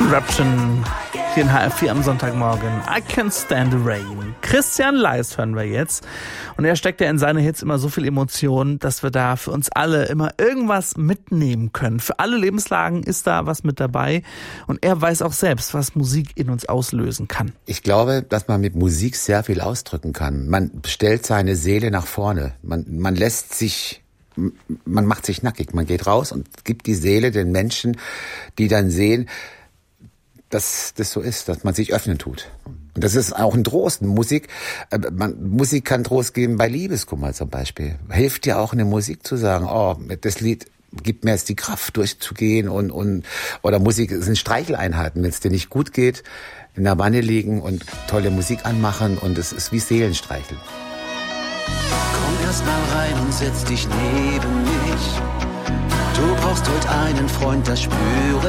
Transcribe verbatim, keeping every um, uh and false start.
Eruption hier in H F vier am Sonntagmorgen. I Can't Stand the Rain. Christian Leist hören wir jetzt. Und er steckt ja in seine Hits immer so viel Emotion, dass wir da für uns alle immer irgendwas mitnehmen können. Für alle Lebenslagen ist da was mit dabei. Und er weiß auch selbst, was Musik in uns auslösen kann. Ich glaube, dass man mit Musik sehr viel ausdrücken kann. Man stellt seine Seele nach vorne. Man, man lässt sich... Man macht sich nackig, man geht raus und gibt die Seele den Menschen, die dann sehen, dass das so ist, dass man sich öffnen tut. Und das ist auch ein Trost. Musik, äh, man, Musik kann Trost geben bei Liebeskummer zum Beispiel. Hilft dir auch in der Musik zu sagen, oh, das Lied gibt mir jetzt die Kraft durchzugehen und, und oder Musik sind Streicheleinheiten, wenn es dir nicht gut geht, in der Wanne liegen und tolle Musik anmachen und es ist wie Seelenstreicheln. Komm erst mal rein und setz dich neben mich. Du brauchst heute einen Freund, das spüre